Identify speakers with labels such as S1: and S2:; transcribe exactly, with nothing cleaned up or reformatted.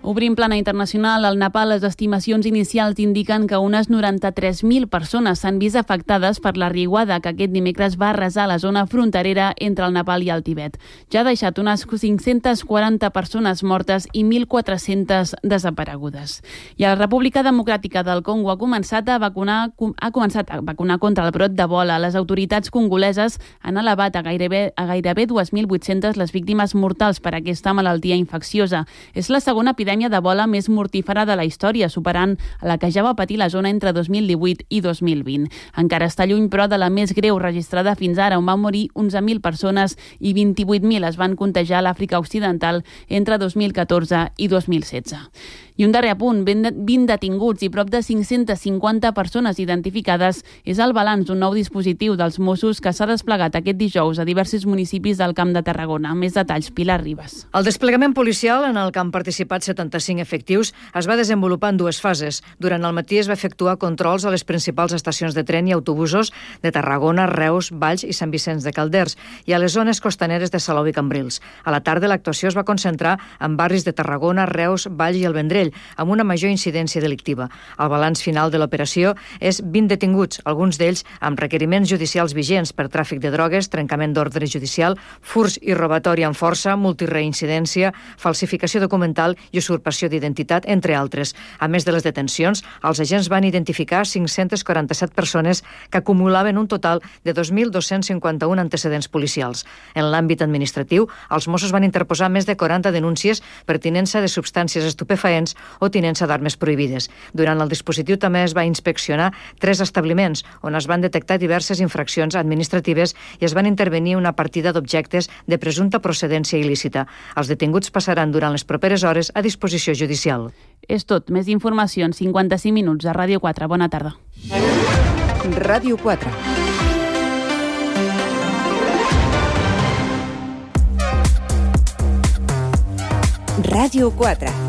S1: Obrim plana internacional. Al Nepal, les estimacions inicials indiquen que unes noranta-tres mil persones s'han vist afectades per la riuada que aquest dimecres va arrasar la zona fronterera entre el Nepal i el Tibet. Ja ha deixat unes cinc-centes quaranta persones mortes i mil quatre-centes desaparegudes. I a la República Democràtica del Congo ha començat a vacunar, ha començat a vacunar contra el brot d'Ebola. Les autoritats congoleses han elevat a gairebé, a gairebé dos mil vuit-centes les víctimes mortals per aquesta malaltia infecciosa. És la segona epidèmia d'Ebola més mortífera de la història, superant la que ja va patir la zona entre dos mil divuit i dos mil vint. Encara està lluny, però, de la més greu registrada fins ara, on van morir onze mil persones i vint-i-vuit mil es van contagiar a l'Àfrica Occidental entre dos mil catorze i dos mil setze. I un darrer apunt, vint detinguts i prop de cinc-centes cinquanta persones identificades és el balanç d'un nou dispositiu dels Mossos que s'ha desplegat aquest dijous a diversos municipis del Camp de Tarragona. Més detalls, Pilar Ribas.
S2: El desplegament policial, en el que han participat setanta-cinc efectius, es va desenvolupar en dues fases. Durant el matí es va efectuar controls a les principals estacions de tren i autobusos de Tarragona, Reus, Valls i Sant Vicenç de Calders i a les zones costaneres de Salou i Cambrils. A la tarda l'actuació es va concentrar en barris de Tarragona, Reus, Valls i el Vendrell, amb una major incidència delictiva. El balanç final de l'operació és vint detinguts, alguns d'ells amb requeriments judicials vigents per tràfic de drogues, trencament d'ordre judicial, furs i robatori amb força, multireincidència, falsificació documental i usurpació d'identitat, entre altres. A més de les detencions, els agents van identificar cinc-centes quaranta-set persones que acumulaven un total de dos mil dos-cents cinquanta-un antecedents policials. En l'àmbit administratiu, els Mossos van interposar més de quaranta denúncies per tinença de substàncies estupefaents o tinença d'armes prohibides. Durant el dispositiu també es va inspeccionar tres establiments on es van detectar diverses infraccions administratives i es van intervenir una partida d'objectes de presumpta procedència il·lícita. Els detinguts passaran durant les properes hores a disposició judicial.
S1: És tot. Més informació en cinquanta-cinc minuts a Ràdio quatre. Bona tarda.
S3: Ràdio quatre. Ràdio quatre.